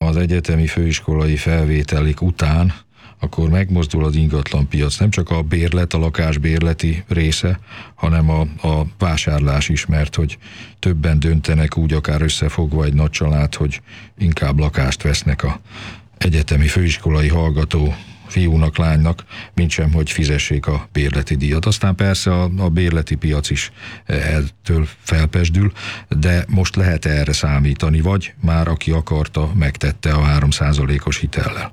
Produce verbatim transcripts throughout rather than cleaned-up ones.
az egyetemi főiskolai felvételik után, akkor megmozdul az ingatlanpiac. Nem csak a bérlet, a lakásbérleti része, hanem a, a vásárlás is, mert hogy többen döntenek úgy akár összefogva egy nagy család, hogy inkább lakást vesznek a egyetemi főiskolai hallgató fiúnak, lánynak, mint sem, hogy fizessék a bérleti díjat. Aztán persze a, a bérleti piac is ettől felpesdül, de most lehet erre számítani, vagy már aki akarta, megtette a három százalékos hitellel.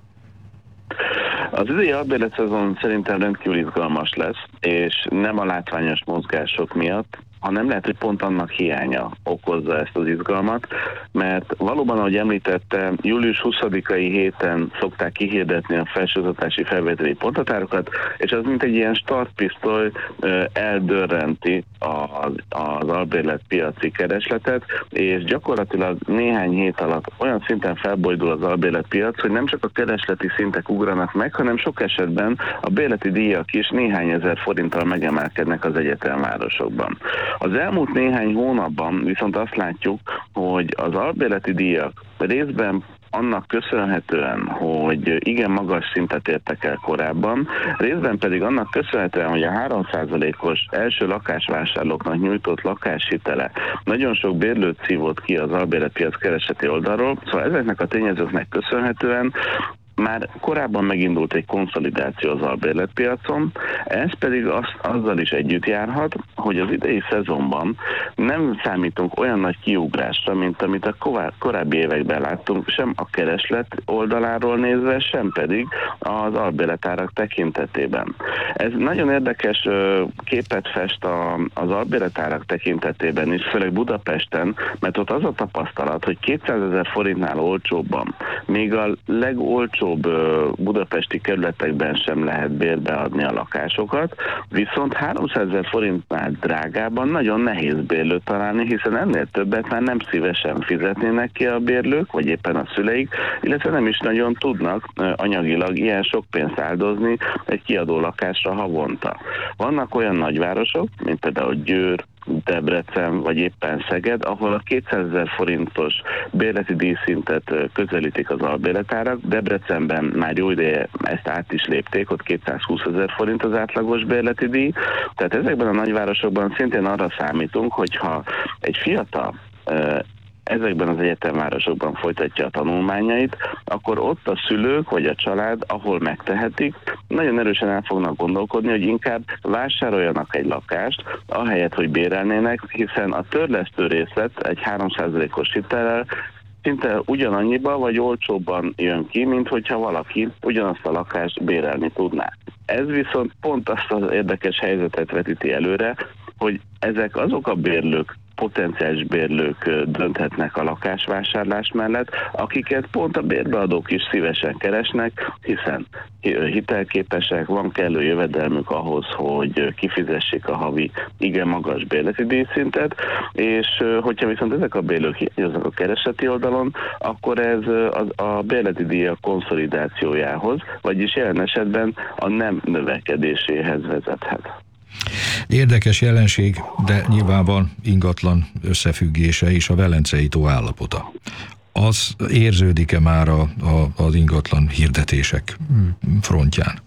Az idei albérletszezon szerintem rendkívül izgalmas lesz, és nem a látványos mozgások miatt, hanem lehet, hogy pont annak hiánya okozza ezt az izgalmat, mert valóban, ahogy említette, július huszadikai héten szokták kihirdetni a felsőoktatási felvételi ponthatárokat, és az mint egy ilyen startpisztoly eldörrenti az, az albérletpiaci keresletet, és gyakorlatilag néhány hét alatt olyan szinten felbojdul az albérletpiac, hogy nem csak a keresleti szintek ugranak meg, hanem sok esetben a bérleti díjak is néhány ezer forinttal megemelkednek az egyetemvárosokban. Az elmúlt néhány hónapban viszont azt látjuk, hogy az albérleti díjak részben annak köszönhetően, hogy igen magas szintet értek el korábban, részben pedig annak köszönhetően, hogy a három százalékos első lakásvásárlóknak nyújtott lakáshitele nagyon sok bérlőt szívott ki az albérletpiac keresleti oldalról, szóval ezeknek a tényezőknek köszönhetően már korábban megindult egy konszolidáció az albérletpiacon, ez pedig az, azzal is együtt járhat, hogy az idei szezonban nem számítunk olyan nagy kiugrásra, mint amit a korábbi években láttunk, sem a kereslet oldaláról nézve, sem pedig az albérletárak tekintetében. Ez nagyon érdekes képet fest az albérletárak tekintetében is, főleg Budapesten, mert ott az a tapasztalat, hogy kétszázezer forintnál olcsóbban, még a legolcsóbb budapesti kerületekben sem lehet bérbe adni a lakásokat, viszont háromszázezer forintnál drágában nagyon nehéz bérlőt találni, hiszen ennél többet már nem szívesen fizetnének ki a bérlők, vagy éppen a szüleik, illetve nem is nagyon tudnak anyagilag ilyen sok pénzt áldozni egy kiadó lakásra havonta. Vannak olyan nagyvárosok, mint például Győr, Debrecen vagy éppen Szeged, ahol a kétszázezer forintos bérleti díjszintet közelítik az albérletárak. Debrecenben már jó ideje ezt át is lépték, ott kétszázhúszezer forint az átlagos bérleti díj. Tehát ezekben a nagyvárosokban szintén arra számítunk, hogyha egy fiatal ezekben az egyetemvárosokban folytatja a tanulmányait, akkor ott a szülők vagy a család, ahol megtehetik, nagyon erősen el fognak gondolkodni, hogy inkább vásároljanak egy lakást, ahelyett, hogy bérelnének, hiszen a törlesztő részlet egy három százalékos hitellel szinte ugyanannyiba vagy olcsóbban jön ki, mint hogyha valaki ugyanazt a lakást bérelni tudná. Ez viszont pont azt az érdekes helyzetet vetíti előre, hogy ezek azok a bérlők, potenciális bérlők dönthetnek a lakásvásárlás mellett, akiket pont a bérbeadók is szívesen keresnek, hiszen hitelképesek, van kellő jövedelmük ahhoz, hogy kifizessék a havi igen magas bérleti díjszintet, és hogyha viszont ezek a bérlők hiányoznak a keresleti oldalon, akkor ez a, a bérleti díjak konszolidációjához, vagyis jelen esetben a nem növekedéséhez vezethet. Érdekes jelenség, de nyilván van ingatlan összefüggése is, a Velencei tó állapota. Az érződik-e már a, a, az ingatlan hirdetések frontján?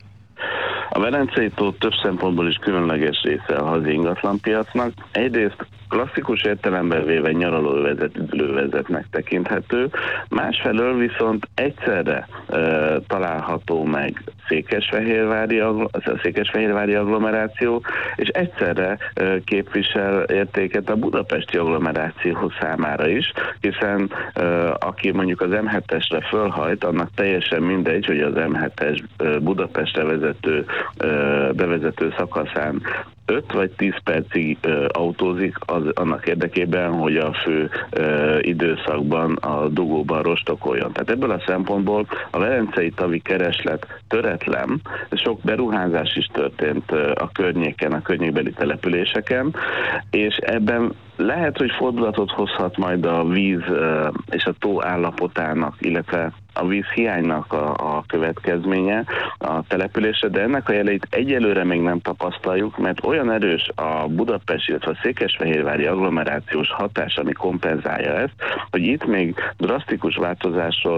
A Velencei tó több szempontból is különleges része a hazi ingatlanpiacnak. Egyrészt klasszikus értelemben véve nyaralóövezet, üdülővezetnek tekinthető, másfelől viszont egyszerre e, található meg Székesfehérvári, Székesfehérvári agglomeráció, és egyszerre e, képvisel értéket a budapesti agglomeráció számára is, hiszen e, aki mondjuk az em hetesre fölhajt, annak teljesen mindegy, hogy az em hetes Budapestre vezető, e, bevezető szakaszán öt vagy tíz percig ö, autózik az, annak érdekében, hogy a fő ö, időszakban a dugóban rostokoljon. Tehát ebből a szempontból a velencei tavi kereslet töretlen, sok beruházás is történt ö, a környéken, a környékbeli településeken, és ebben lehet, hogy fordulatot hozhat majd a víz ö, és a tó állapotának, illetve a vízhiánynak a, a következménye a településre, de ennek a jeleit egyelőre még nem tapasztaljuk, mert olyan erős a Budapest, illetve a székesfehérvári agglomerációs hatás, ami kompenzálja ezt, hogy itt még drasztikus változásról